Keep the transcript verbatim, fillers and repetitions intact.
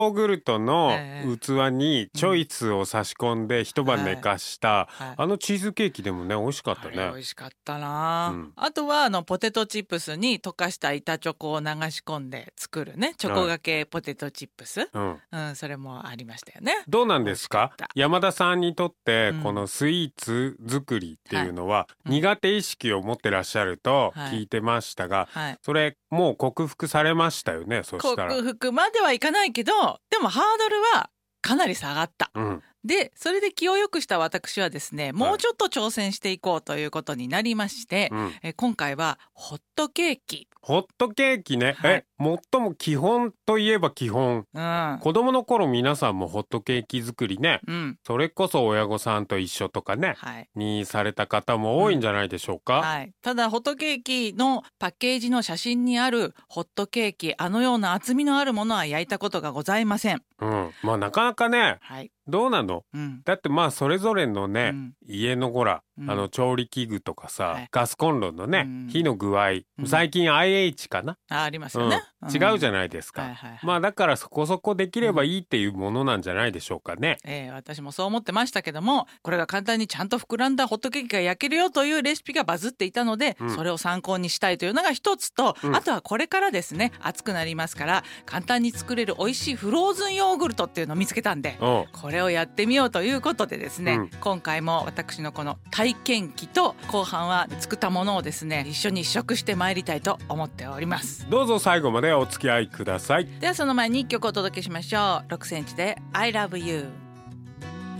ヨーグルトのええ器にチョイスを差し込んで一晩寝かした、 はいあのチーズケーキでもね美味しかったあれ美ね。 味しかったな、 うんあとはあのポテトチップスに溶かした板チョコを流し込んで作るねチョコがけポテトチップス、 うん、 うん、それもありましたよね。 どうなんですか美味しかった。 山田さんにとってうんこのスイーツ作りっていうのはうん苦手意識を持ってらっしゃるとはい聞いてましたが、 はいそれもう克服されましたよね。そしたら克服まではいかないけどでもハードルはかなり下がった。 うんでそれで気を良くした私はですねもうちょっと挑戦していこうということになりまして、 うん、 え今回はホットケーキ、 ホットケーキね、 はいえ最も基本といえば基本、 うん子供の頃皆さんもホットケーキ作りね、 うんそれこそ親御さんと一緒とかね、 はいにされた方も多いんじゃないでしょうか、 はい、ただホットケーキのパッケージの写真にあるホットケーキあのような厚みのあるものは焼いたことがございません。 うん、まあなかなかねはい、 どうなのうんだってまあそれぞれのね、 うん家のほら、 うんあの調理器具とかさ、 はいガスコンロのね、 うん火の具合、 うん最近 アイエイチ かな、 あありますうんよね、 違うじゃない、 ないですか、 はいはいはいまあだからそこそこできればいいっていうものなんじゃないでしょうかね、 えー私もそう思ってましたけどもこれが簡単にちゃんと膨らんだホットケーキが焼けるよというレシピがバズっていたので、 うんそれを参考にしたいというのが一つと、 うんあとはこれからですね暑くなりますから簡単に作れる美味しいフローズンヨーグルトっていうのを見つけたんでうんこれをやってみようということでですね、 うん今回も私のこの体験記と後半は作ったものをですね一緒に試食してまいりたいと思っております。 どうぞ最後までお付き合いください。 ではその前にいっきょくお届けしましょう。ろくセンチで I love you。